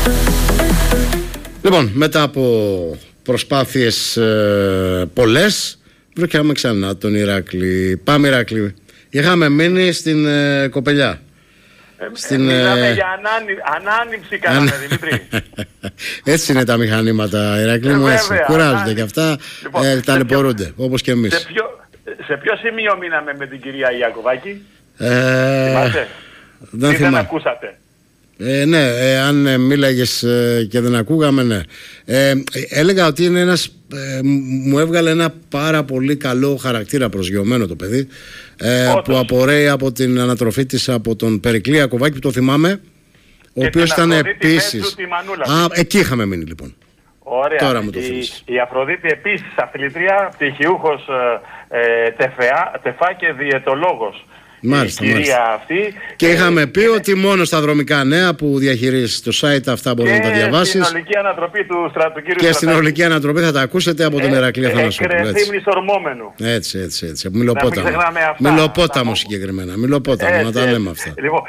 Λοιπόν, μετά από προσπάθειες πολλές, βρήκαμε ξανά τον Ηράκλη. Πάμε, Ηράκλη. Είχαμε μείνει στην Κοπελιά. Μιλάμε για ανάνυψη, κάναμε, Δημήτρη. Έτσι είναι τα μηχανήματα, Ηράκλη μου, έτσι. Κουράζονται και αυτά, λοιπόν, ταλαιπωρούνται, όπως και εμείς. Σε ποιο σημείο μείναμε με την κυρία Ιακωβάκη? Δεν θυμάμαι. Δεν ακούσατε? Ναι, αν μίλαγες και δεν ακούγαμε, ναι. Έλεγα ότι είναι ένας, μου έβγαλε ένα πάρα πολύ καλό χαρακτήρα, προσγειωμένο το παιδί, που απορρέει από την ανατροφή της από τον Περικλή Ιακωβάκη, που το θυμάμαι, ο οποίος ήταν επίσης. Εκεί είχαμε μείνει, λοιπόν. Ωραία. Τώρα μου το θυμίσες. Η Αφροδίτη επίσης αθλητρία, πτυχιούχος ΤΕΦΑ και διαιτολόγος. Μάλιστα, η κυρία μάλιστα. αυτή. Και είχαμε πει ότι μόνο στα δρομικά νέα που διαχειρίζεις το site αυτά μπορεί να τα διαβάσεις. Και στην ολική ανατροπή του κύριου Και στην ολική ανατροπή θα τα ακούσετε από τον Ηρακλή Αθανασόπουλο. Εκρεθύμνης ορμόμενου. Έτσι. Μιλοπόταμο συγκεκριμένα. Μιλοπόταμο, να τα λέμε αυτά. Λοιπόν,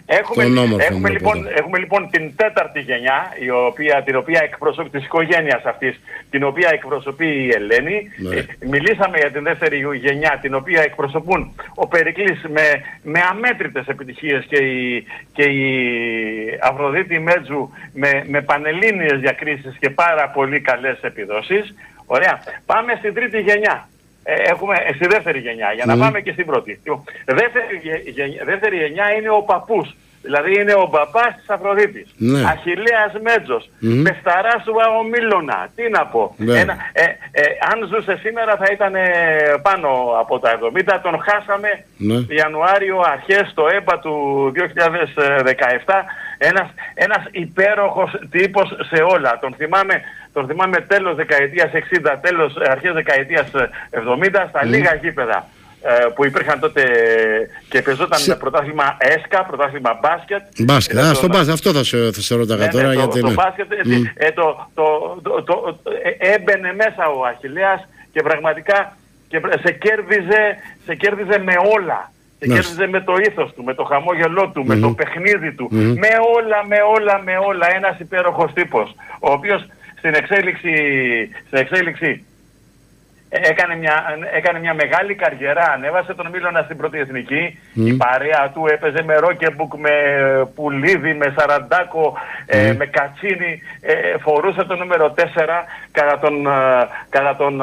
έχουμε λοιπόν την τέταρτη γενιά, την οποία εκπροσωπεί, της οικογένειας αυτής, την οποία εκπροσωπεί η Ελένη. Μιλήσαμε για την δεύτερη γενιά, την οποία εκπροσωπούν ο Περικλής με αμέτρητες επιτυχίες και η Αφροδίτη Μέτζου με πανελλήνιες διακρίσεις και πάρα πολύ καλές επιδόσεις. Ωραία. Πάμε στην τρίτη γενιά. Στη δεύτερη γενιά, για να πάμε και στην πρώτη. Δεύτερη γενιά είναι ο παππούς. Δηλαδή είναι ο μπαμπάς της Αφροδίτης. Ναι. Αχιλλέας Μέτζος. Πεσταράς του Αομίλωνα. Τι να πω. Αν ζούσε σήμερα θα ήταν πάνω από τα 70. Τον χάσαμε Ιανουάριο, αρχές το ΕΜΠΑ του 2017. Ένας υπέροχος τύπος σε όλα. Τον θυμάμαι τέλος δεκαετίας 60, αρχές δεκαετίας 70 στα λίγα γήπεδα που υπήρχαν τότε και παίζονταν πρωτάθλημα ΕΣΚΑ, πρωτάθλημα μπάσκετ. Στο μπάσκετ, αυτό θα σε ρώταγα τώρα. Το μπάσκετ έμπαινε μέσα ο Αχιλλέας και πραγματικά σε κέρδιζε με όλα. Σε κέρδιζε με το ήθος του, με το χαμόγελό του, με το παιχνίδι του, με όλα. Ένας υπέροχος τύπος, ο οποίος στην εξέλιξη έκανε μια μεγάλη καριέρα, ανέβασε τον Μίλωνα στην πρώτη εθνική. Η παρέα του έπαιζε με Ρόκεμπουκ, με Πουλίδη, με Σαραντάκο, με Κατσίνη, φορούσε το νούμερο 4 κατά τον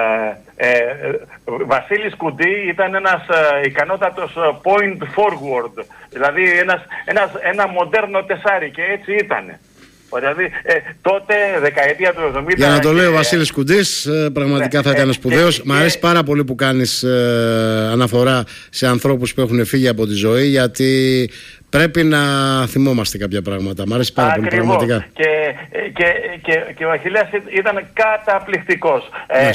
Βασίλη Σκουντή. Ήταν ένας ικανότατος point forward, δηλαδή ένα μοντέρνο τεσάρι, και έτσι ήτανε. Δηλαδή τότε, δεκαετία του 70... Για να το λέει ο Βασίλης Κουντής, πραγματικά θα ήταν σπουδαίος. Μ' αρέσει πάρα πολύ που κάνεις αναφορά σε ανθρώπους που έχουν φύγει από τη ζωή, γιατί πρέπει να θυμόμαστε κάποια πράγματα. Μ' αρέσει πάρα πολύ, πραγματικά. Και ο Αχιλλέας ήταν καταπληκτικός.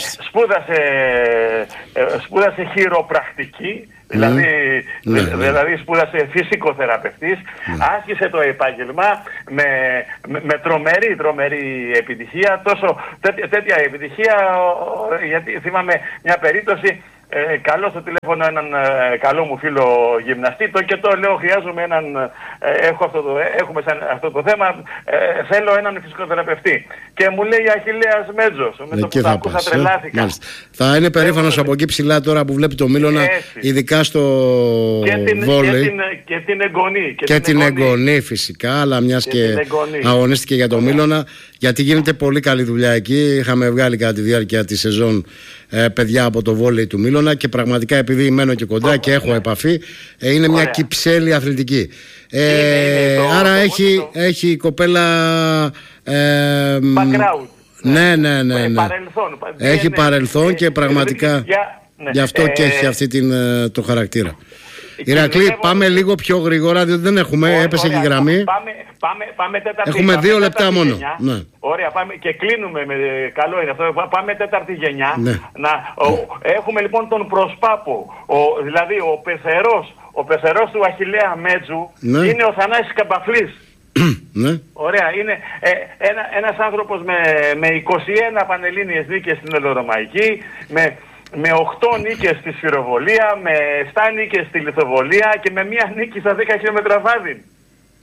Σπούδασε χειροπρακτική. Δηλαδή σπούδασε φυσικοθεραπευτής, άσκησε το επάγγελμα με τρομερή επιτυχία, τέτοια επιτυχία, γιατί θυμάμαι μια περίπτωση, καλώ στο τηλέφωνο έναν καλό μου φίλο γυμναστή, και το λέω, χρειάζομαι έχουμε αυτό το θέμα, θέλω έναν φυσικοθεραπευτή. Και μου λέει Αχιλλέας Μέτζος, με το που τα ακούσα τρελάθηκα. Θα είναι περήφανος από εκεί ψηλά τώρα που βλέπει το Μίλωνα, ειδικά στο βόλεϊ. Και την εγγονή. Και την εγγονή φυσικά, αλλά μιας και αγωνίστηκε για το Μίλωνα, γιατί γίνεται πολύ καλή δουλειά εκεί. Είχαμε βγάλει κατά τη διάρκεια τη σεζόν παιδιά από το βόλεϊ του Μίλωνα, και πραγματικά, επειδή μένω και κοντά και έχω επαφή, είναι μια κυψέλη αθλητική. Άρα έχει η κοπέλα background. Ναι. Έχει παρελθόν και πραγματικά γι' αυτό και έχει αυτή το χαρακτήρα. Ηρακλή, πάμε λίγο πιο γρήγορα, διότι δεν έχουμε, έπεσε και η γραμμή. Πάμε τέταρτη. Έχουμε 2 λεπτά μόνο. Ναι. Ωραία, πάμε και κλείνουμε. Καλό είναι αυτό. Πάμε τέταρτη γενιά. Ναι. Έχουμε λοιπόν τον προσπάπο. Δηλαδή ο πεθερός του Αχιλλέα Μέτζου, ναι, είναι ο Θανάσης Καμπαφλής. Ναι. Ωραία, είναι ένας άνθρωπος με 21 πανελλήνιες νίκες στην Ελλορωμαϊκή, με 8 νίκες στη σφυροβολία, με 7 νίκες στη λιθοβολία και με 1 νίκη στα 10 χιλιόμετρα βάδιν.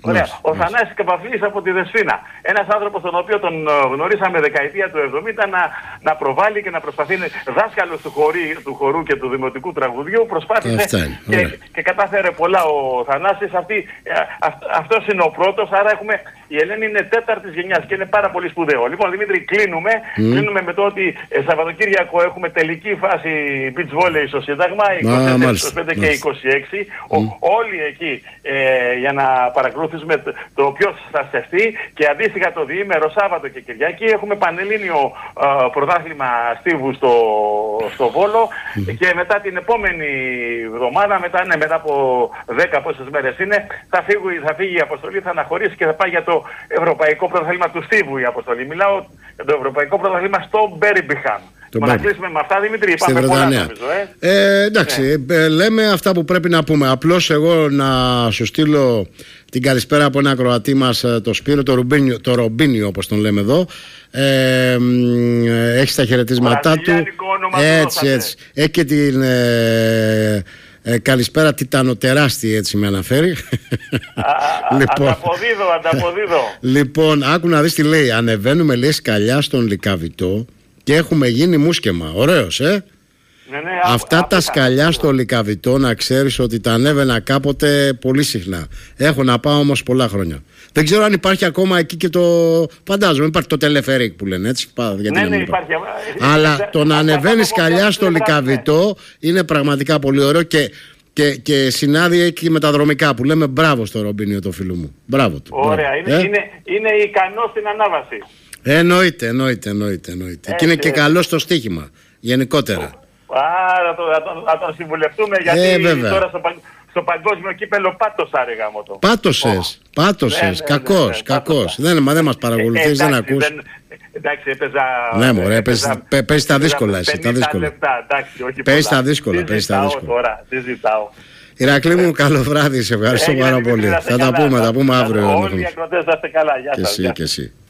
Ωραία. Ο Θανάσης Καπαφλής από τη Δεσπόινα. Ένας άνθρωπος τον οποίο τον γνωρίσαμε δεκαετία του 70 να προβάλλει και να προσπαθεί. Δάσκαλος του χορού και του δημοτικού τραγουδιού. Προσπάθησε και κατάφερε πολλά ο Θανάσης. Αυτός είναι ο πρώτος. Άρα η Ελένη είναι τέταρτης γενιάς και είναι πάρα πολύ σπουδαίο. Λοιπόν, Δημήτρη, κλείνουμε με το ότι Σαββατοκύριακο έχουμε τελική φάση beach volley στο Σύνταγμα, 24, 25 και 26. Όλοι εκεί για να παρακολουθήσουμε το ποιος θα στεφτεί, και αντίστοιχα το διήμερο Σάββατο και Κυριακή έχουμε πανελλήνιο πρωτάθλημα στίβου στο Βόλο, και μετά την επόμενη εβδομάδα, μετά από 10 πόσες μέρες είναι, θα φύγει η αποστολή, θα αναχωρήσει και θα πάει για το Ευρωπαϊκό Πρωτάθλημα του Στίβου η αποστολή. Μιλάω για το Ευρωπαϊκό Πρωτάθλημα στο Μπέρμπιχαμ. Να κλείσουμε με αυτά, Δημήτρη, είπαμε πολλά νομίζω. Εντάξει, λέμε αυτά που πρέπει να πούμε. Απλώς εγώ να σου στείλω την καλησπέρα από ένα ακροατή μας, το Σπύρο, το Ρομπίνιο όπως τον λέμε εδώ. Έχει τα χαιρετίσματά του. Έτσι. Έχει και την καλησπέρα τιτανοτεράστια, έτσι με αναφέρει. Ανταποδίδω. Λοιπόν, άκου να δεις τι λέει. Ανεβαίνουμε, λέει, σκαλιά στον Λυκαβητό και έχουμε γίνει μουσκεμα. Ωραίος, Ναι, αυτά τα σκαλιά στο Λυκαβητό, να ξέρεις ότι τα ανέβαινα κάποτε πολύ συχνά. Έχω να πάω όμως πολλά χρόνια. Δεν ξέρω αν υπάρχει ακόμα εκεί και φαντάζομαι υπάρχει το τελεφερίκ που λένε, έτσι. Ναι, υπάρχει. Αλλά το να ανεβαίνει σκαλιά στο Λυκαβητό είναι πραγματικά πολύ ωραίο, και συνάδει εκεί με τα δρομικά που λέμε. Μπράβο στο Ρομπίνιο, το φίλο μου. Μπράβο του. Ωραία, είναι ικανό στην ανάβαση. Εννοείται. Και είναι και καλό στο στοίχημα γενικότερα. Να τον συμβουλευτούμε, γιατί τώρα στο παγκόσμιο κύπελο πάτωσα, γαμώτο. Πάτωσες. Κακός. Δεν μας παρακολουθείς, δεν ακούς. Εντάξει, έπαιζα. Ναι, μωρέ, παίζεις τα δύσκολα εσύ. Παίζεις τα δύσκολα. Δεν ζητάω. Ηρακλή μου, καλό βράδυ, σε ευχαριστώ πάρα πολύ. Θα τα πούμε αύριο. Όλοι οι ακροτές να είστε καλά. Γεια σας. Και εσύ.